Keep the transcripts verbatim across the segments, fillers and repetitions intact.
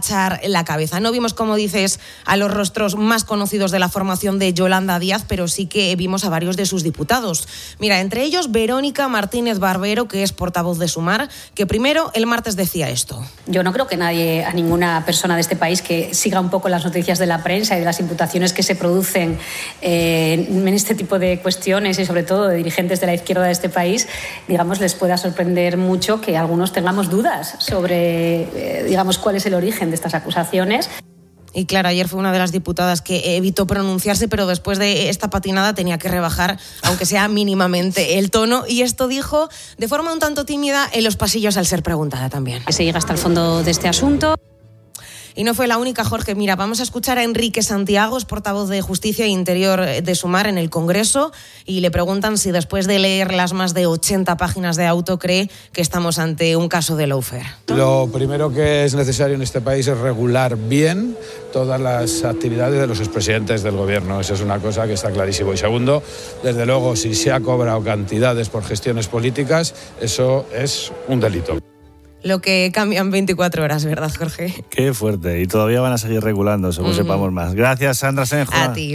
echar la cabeza. No vimos, como dices, a los rostros más conocidos de la formación de Yolanda Díaz, pero sí que vimos a varios de sus diputados. Mira, entre ellos Verónica Martínez Barbero, que es portavoz de Sumar, que primero el martes decía esto. Yo no creo que nadie, a ninguna persona de este país que siga un poco las noticias de la prensa y de las imputaciones que se producen eh, en este tipo de cuestiones y sobre todo de dirigentes de la izquierda de este país, digamos, les pueda sorprender mucho que algunos tengamos dudas sobre, eh, digamos, cuál es el origen de estas acusaciones. Y claro, ayer fue una de las diputadas que evitó pronunciarse, pero después de esta patinada tenía que rebajar, aunque sea mínimamente, el tono. Y esto dijo de forma un tanto tímida en los pasillos al ser preguntada también. Que se llega hasta el fondo de este asunto. Y no fue la única, Jorge. Mira, vamos a escuchar a Enrique Santiago, es portavoz de Justicia e Interior de Sumar en el Congreso, y le preguntan si después de leer las más de ochenta páginas de auto cree que estamos ante un caso de lawfare. Lo primero que es necesario en este país es regular bien todas las actividades de los expresidentes del Gobierno. Esa es una cosa que está clarísimo. Y segundo, desde luego, si se ha cobrado cantidades por gestiones políticas, eso es un delito. Lo que cambian veinticuatro horas, ¿verdad, Jorge? Qué fuerte. Y todavía van a seguir regulando, según uh-huh. sepamos más. Gracias, Sandra Senjo. A ti.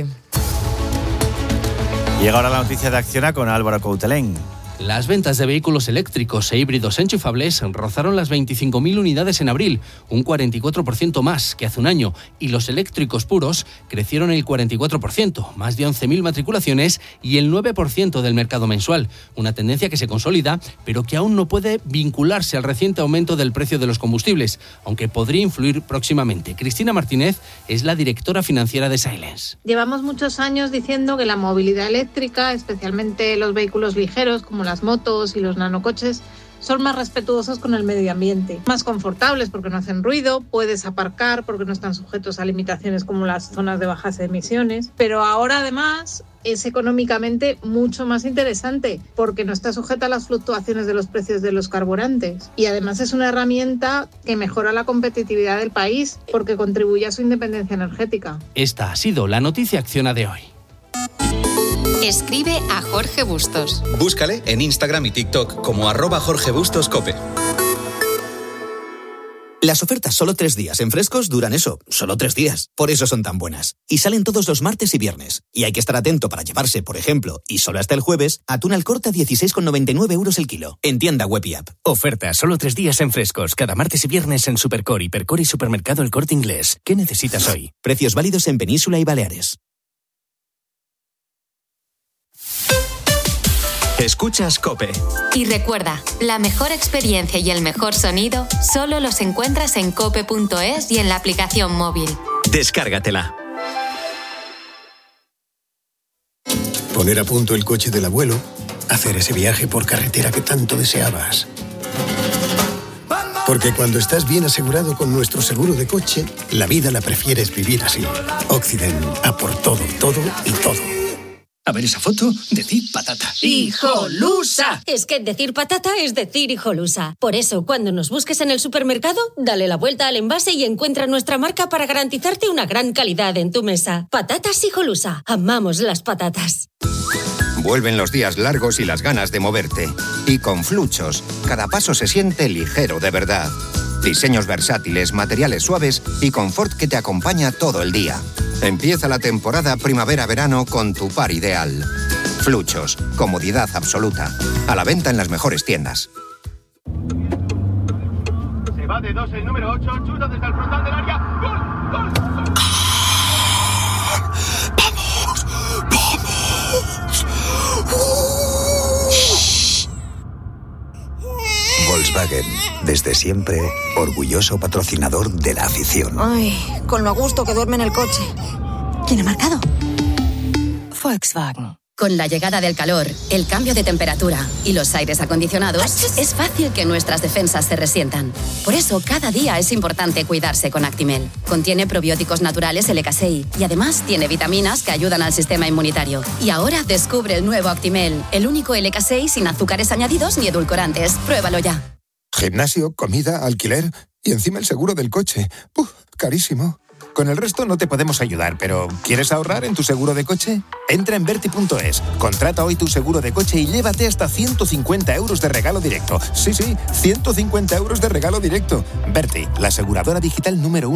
Llega ahora la noticia de Acciona con Álvaro Coutelén. Las ventas de vehículos eléctricos e híbridos enchufables rozaron las veinticinco mil unidades en abril, un cuarenta y cuatro por ciento más que hace un año, y los eléctricos puros crecieron el cuarenta y cuatro por ciento, más de once mil matriculaciones y el nueve por ciento del mercado mensual, una tendencia que se consolida, pero que aún no puede vincularse al reciente aumento del precio de los combustibles, aunque podría influir próximamente. Cristina Martínez es la directora financiera de Silence. Llevamos muchos años diciendo que la movilidad eléctrica, especialmente los vehículos ligeros como las motos y los nanocoches, son más respetuosos con el medio ambiente, más confortables porque no hacen ruido, puedes aparcar porque no están sujetos a limitaciones como las zonas de bajas emisiones, pero ahora además es económicamente mucho más interesante porque no está sujeta a las fluctuaciones de los precios de los carburantes, y además es una herramienta que mejora la competitividad del país porque contribuye a su independencia energética. Esta ha sido la noticia Acciona de hoy. Escribe a Jorge Bustos. Búscale en Instagram y TikTok como arroba Jorge Bustos Cope. Las ofertas solo tres días en Frescos duran eso, solo tres días. Por eso son tan buenas. Y salen todos los martes y viernes. Y hay que estar atento para llevarse, por ejemplo, y solo hasta el jueves, atún al corte a dieciséis con noventa y nueve euros el kilo. En tienda web y app. Ofertas solo tres días en Frescos, cada martes y viernes en Supercore, Hipercore y Supermercado El Corte Inglés. ¿Qué necesitas hoy? Precios válidos en Península y Baleares. Escuchas COPE. Y recuerda, la mejor experiencia y el mejor sonido solo los encuentras en cope punto es y en la aplicación móvil. Descárgatela. Poner a punto el coche del abuelo, hacer ese viaje por carretera que tanto deseabas. Porque cuando estás bien asegurado con nuestro seguro de coche, la vida la prefieres vivir así. Occident, a por todo, todo y todo. A ver esa foto, decir patata. ¡Hijolusa! Es que decir patata es decir hijolusa. Por eso, cuando nos busques en el supermercado, dale la vuelta al envase y encuentra nuestra marca para garantizarte una gran calidad en tu mesa. Patatas Hijolusa. Amamos las patatas. Vuelven los días largos y las ganas de moverte. Y con Fluchos, cada paso se siente ligero de verdad. Diseños versátiles, materiales suaves y confort que te acompaña todo el día. Empieza la temporada primavera-verano con tu par ideal. Fluchos, comodidad absoluta. A la venta en las mejores tiendas. Se va de dos el número ocho, chuta desde el frontal del área. ¡Gol! ¡Gol! ¡Gol! ¡Vamos! ¡Vamos! Volkswagen, desde siempre, orgulloso patrocinador de la afición. Ay, con lo a gusto que duerme en el coche. ¿Quién ha marcado? Volkswagen. Con la llegada del calor, el cambio de temperatura y los aires acondicionados, es fácil que nuestras defensas se resientan. Por eso, cada día es importante cuidarse con Actimel. Contiene probióticos naturales L K seis y además tiene vitaminas que ayudan al sistema inmunitario. Y ahora descubre el nuevo Actimel, el único L K seis sin azúcares añadidos ni edulcorantes. Pruébalo ya. Gimnasio, comida, alquiler y encima el seguro del coche. ¡Uf! Carísimo. Con el resto no te podemos ayudar, pero ¿quieres ahorrar en tu seguro de coche? Entra en Berti punto es, contrata hoy tu seguro de coche y llévate hasta ciento cincuenta euros de regalo directo. Sí, sí, ciento cincuenta euros de regalo directo. Berti, la aseguradora digital número uno.